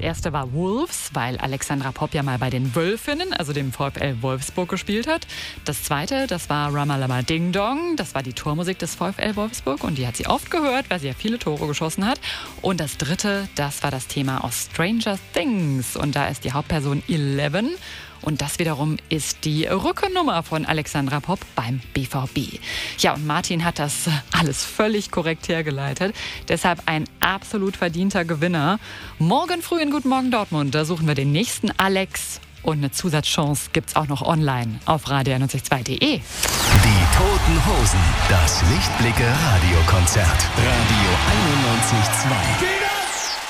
erste war Wolves, weil Alexandra Popp ja mal bei den Wölfinnen, also dem VfL Wolfsburg, gespielt hat. Das zweite, das war Ramalama Ding Dong. Das war die Tormusik des VfL Wolfsburg und die hat sie oft gehört, weil sie ja viele Tore geschossen hat. Und das dritte, das war das Thema aus Stranger Things. Und da ist die Hauptperson Eleven. Und das wiederum ist die Rückennummer von Alexandra Popp beim BVB. Ja, und Martin hat das alles völlig korrekt hergeleitet. Deshalb ein absolut verdienter Gewinner. Morgen früh in Guten Morgen Dortmund, da suchen wir den nächsten Alex. Und eine Zusatzchance gibt's auch noch online auf radio962.de. Die Toten Hosen, das Lichtblicke Radiokonzert. Radio 91.2.